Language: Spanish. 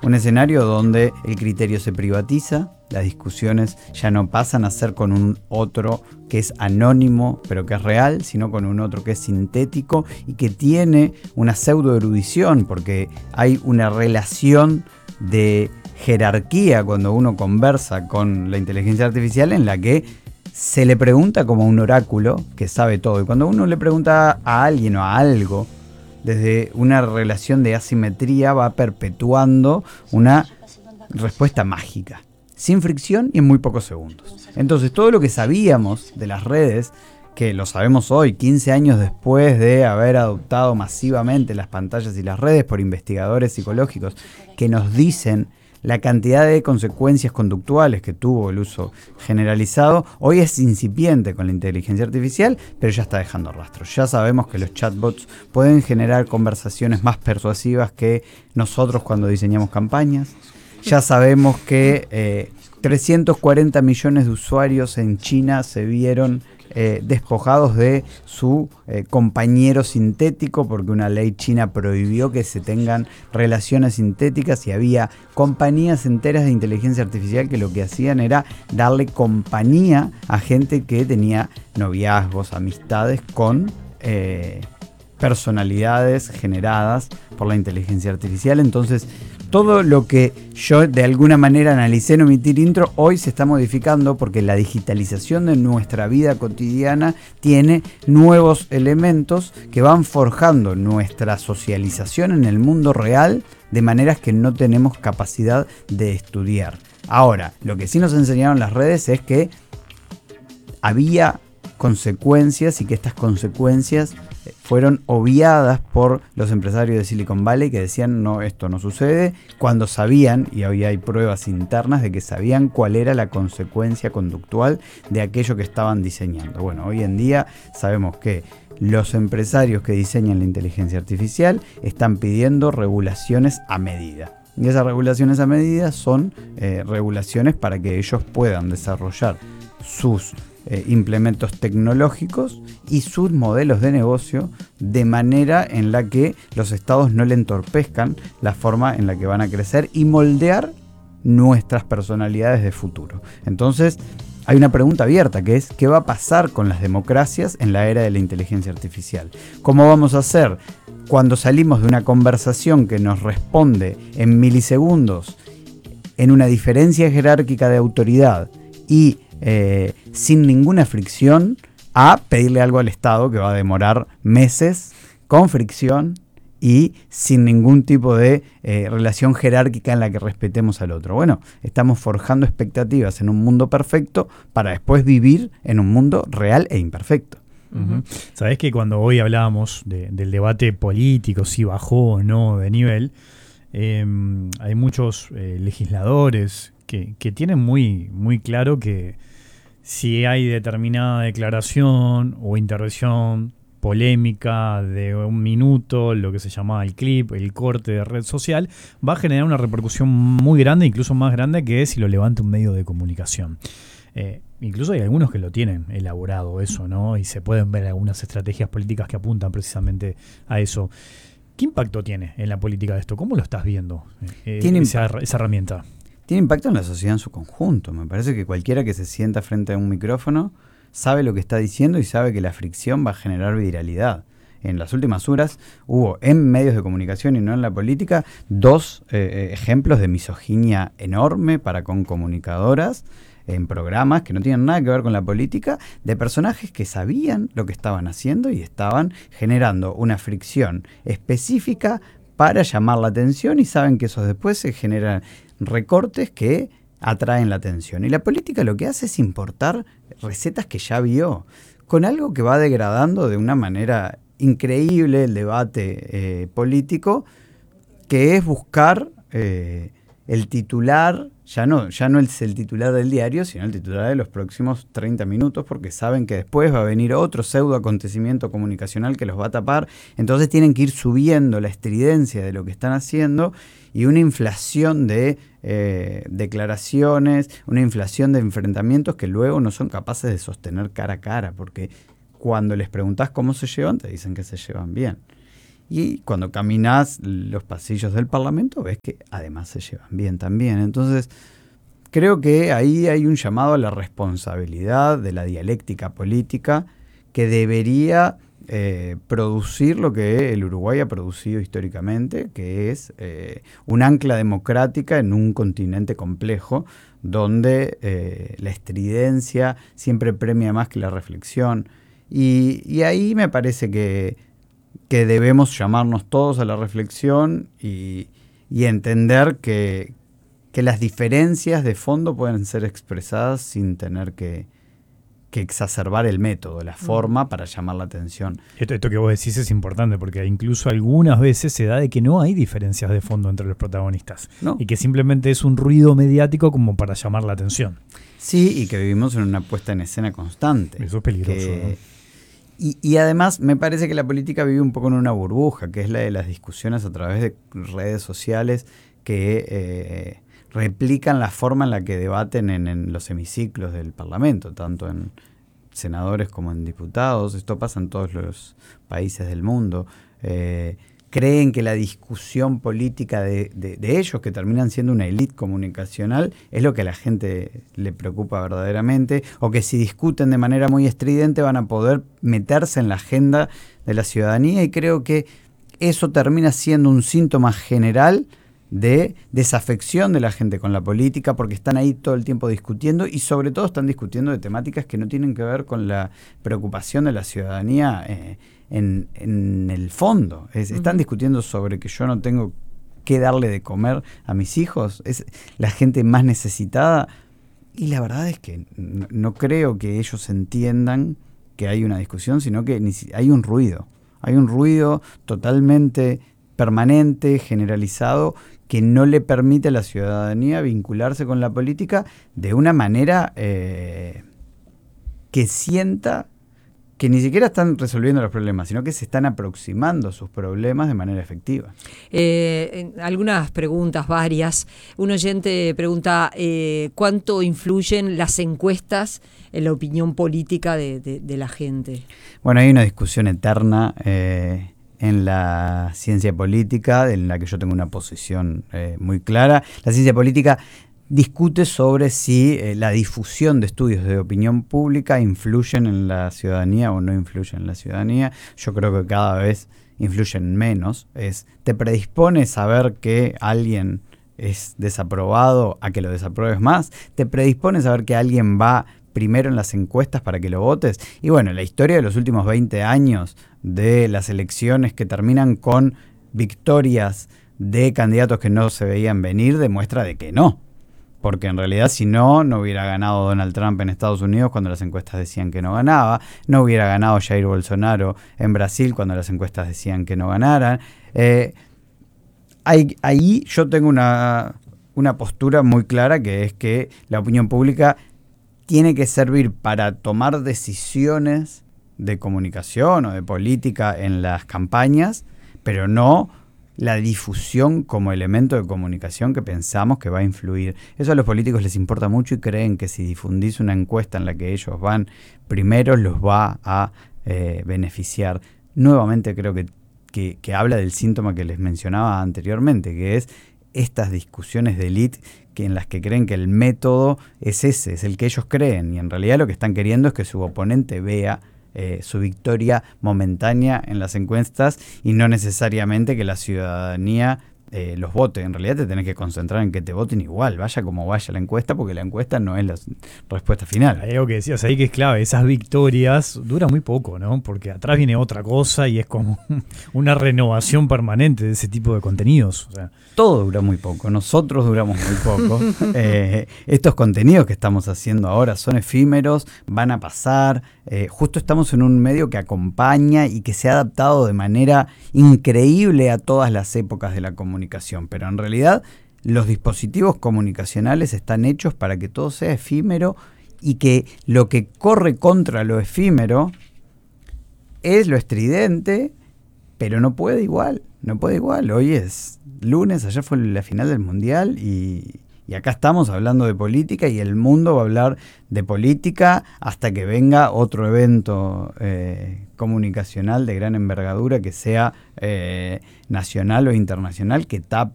un escenario donde el criterio se privatiza, las discusiones ya no pasan a ser con un otro que es anónimo pero que es real, sino con un otro que es sintético y que tiene una pseudoerudición, porque hay una relación de jerarquía cuando uno conversa con la inteligencia artificial en la que se le pregunta como un oráculo que sabe todo. Y cuando uno le pregunta a alguien o a algo, desde una relación de asimetría va perpetuando una respuesta mágica, sin fricción y en muy pocos segundos. Entonces todo lo que sabíamos de las redes, que lo sabemos hoy, 15 años después de haber adoptado masivamente las pantallas y las redes por investigadores psicológicos que nos dicen la cantidad de consecuencias conductuales que tuvo el uso generalizado, hoy es incipiente con la inteligencia artificial, pero ya está dejando rastros. Ya sabemos que los chatbots pueden generar conversaciones más persuasivas que nosotros cuando diseñamos campañas. Ya sabemos que 340 millones de usuarios en China se vieron despojados de su compañero sintético porque una ley china prohibió que se tengan relaciones sintéticas y había compañías enteras de inteligencia artificial que lo que hacían era darle compañía a gente que tenía noviazgos, amistades con personalidades generadas por la inteligencia artificial. Entonces, todo lo que yo de alguna manera analicé en Omitir Intro hoy se está modificando porque la digitalización de nuestra vida cotidiana tiene nuevos elementos que van forjando nuestra socialización en el mundo real de maneras que no tenemos capacidad de estudiar. Ahora, lo que sí nos enseñaron las redes es que había consecuencias y que estas consecuencias fueron obviadas por los empresarios de Silicon Valley que decían no, esto no sucede, cuando sabían, y hoy hay pruebas internas de que sabían cuál era la consecuencia conductual de aquello que estaban diseñando. Bueno, hoy en día sabemos que los empresarios que diseñan la inteligencia artificial están pidiendo regulaciones a medida. Y esas regulaciones a medida son regulaciones para que ellos puedan desarrollar sus implementos tecnológicos y sus modelos de negocio de manera en la que los estados no le entorpezcan la forma en la que van a crecer y moldear nuestras personalidades de futuro. Entonces, hay una pregunta abierta que es ¿qué va a pasar con las democracias en la era de la inteligencia artificial? ¿Cómo vamos a hacer cuando salimos de una conversación que nos responde en milisegundos en una diferencia jerárquica de autoridad y sin ninguna fricción a pedirle algo al Estado que va a demorar meses con fricción y sin ningún tipo de relación jerárquica en la que respetemos al otro? Bueno, estamos forjando expectativas en un mundo perfecto para después vivir en un mundo real e imperfecto. Uh-huh. Sabés que cuando hoy hablábamos del debate político, si bajó o no de nivel, hay muchos legisladores que tienen muy, muy claro que si hay determinada declaración o intervención polémica de un minuto, lo que se llamaba el clip, el corte de red social, va a generar una repercusión muy grande, incluso más grande que si lo levanta un medio de comunicación. Incluso hay algunos que lo tienen elaborado eso, ¿no? Y se pueden ver algunas estrategias políticas que apuntan precisamente a eso. ¿Qué impacto tiene en la política de esto? ¿Cómo lo estás viendo, esa herramienta? Tiene impacto en la sociedad en su conjunto. Me parece que cualquiera que se sienta frente a un micrófono sabe lo que está diciendo y sabe que la fricción va a generar viralidad. En las últimas horas hubo en medios de comunicación y no en la política 2 ejemplos de misoginia enorme para con comunicadoras en programas que no tienen nada que ver con la política, de personajes que sabían lo que estaban haciendo y estaban generando una fricción específica para llamar la atención y saben que esos después se generan recortes que atraen la atención. Y la política lo que hace es importar recetas que ya vio, con algo que va degradando de una manera increíble el debate político, que es buscar el titular, ya no es el titular del diario, sino el titular de los próximos 30 minutos, porque saben que después va a venir otro pseudo acontecimiento comunicacional que los va a tapar. Entonces tienen que ir subiendo la estridencia de lo que están haciendo y una inflación de declaraciones, una inflación de enfrentamientos que luego no son capaces de sostener cara a cara, porque cuando les preguntás cómo se llevan, te dicen que se llevan bien. Y cuando caminás los pasillos del Parlamento ves que además se llevan bien también. Entonces, creo que ahí hay un llamado a la responsabilidad de la dialéctica política que debería producir lo que el Uruguay ha producido históricamente, que es un ancla democrática en un continente complejo, donde la estridencia siempre premia más que la reflexión. Y ahí me parece que debemos llamarnos todos a la reflexión y entender que las diferencias de fondo pueden ser expresadas sin tener que exacerbar el método, la forma para llamar la atención. Esto que vos decís es importante porque incluso algunas veces se da de que no hay diferencias de fondo entre los protagonistas, ¿no? Y que simplemente es un ruido mediático como para llamar la atención. Sí, y que vivimos en una puesta en escena constante. Eso es peligroso, ¿no? Y además me parece que la política vive un poco en una burbuja, que es la de las discusiones a través de redes sociales que replican la forma en la que debaten en los hemiciclos del Parlamento, tanto en senadores como en diputados. Esto pasa en todos los países del mundo. Creen que la discusión política de ellos, que terminan siendo una élite comunicacional, es lo que a la gente le preocupa verdaderamente, o que si discuten de manera muy estridente van a poder meterse en la agenda de la ciudadanía, y creo que eso termina siendo un síntoma general de desafección de la gente con la política, porque están ahí todo el tiempo discutiendo y sobre todo están discutiendo de temáticas que no tienen que ver con la preocupación de la ciudadanía en el fondo. Están discutiendo sobre que yo no tengo que darle de comer a mis hijos, es la gente más necesitada, y la verdad es que no creo que ellos entiendan que hay una discusión, sino que hay un ruido totalmente permanente, generalizado, que no le permite a la ciudadanía vincularse con la política de una manera que sienta que ni siquiera están resolviendo los problemas, sino que se están aproximando a sus problemas de manera efectiva. Algunas preguntas, varias. Un oyente pregunta, ¿cuánto influyen las encuestas en la opinión política de la gente? Bueno, hay una discusión eterna en la ciencia política, en la que yo tengo una posición muy clara. La ciencia política discute sobre si la difusión de estudios de opinión pública influyen en la ciudadanía o no influyen en la ciudadanía. Yo creo que cada vez influyen menos. Te predispone saber que alguien es desaprobado a que lo desapruebes más. Te predispone saber que alguien va primero en las encuestas para que lo votes. Y bueno, la historia de los últimos 20 años de las elecciones que terminan con victorias de candidatos que no se veían venir demuestra de que no. Porque en realidad si no hubiera ganado Donald Trump en Estados Unidos cuando las encuestas decían que no ganaba, no hubiera ganado Jair Bolsonaro en Brasil cuando las encuestas decían que no ganaran. Ahí yo tengo una postura muy clara, que es que la opinión pública tiene que servir para tomar decisiones de comunicación o de política en las campañas, pero no la difusión como elemento de comunicación que pensamos que va a influir. Eso a los políticos les importa mucho y creen que si difundís una encuesta en la que ellos van primero los va a beneficiar. Nuevamente creo que habla del síntoma que les mencionaba anteriormente, que es estas discusiones de élite en las que creen que el método es ese, es el que ellos creen, y en realidad lo que están queriendo es que su oponente vea su victoria momentánea en las encuestas y no necesariamente que la ciudadanía los vote. En realidad te tenés que concentrar en que te voten igual, vaya como vaya la encuesta, porque la encuesta no es la respuesta final. Hay algo que decías ahí que es clave, esas victorias duran muy poco, ¿no? Porque atrás viene otra cosa y es como una renovación permanente de ese tipo de contenidos. O sea, todo dura muy poco, nosotros duramos muy poco. Estos contenidos que estamos haciendo ahora son efímeros, van a pasar. Justo estamos en un medio que acompaña y que se ha adaptado de manera increíble a todas las épocas de la comunicación, pero en realidad los dispositivos comunicacionales están hechos para que todo sea efímero, y que lo que corre contra lo efímero es lo estridente, pero no puede igual. Hoy es lunes, ayer fue la final del Mundial y Y acá estamos hablando de política y el mundo va a hablar de política hasta que venga otro evento comunicacional de gran envergadura que sea nacional o internacional que tape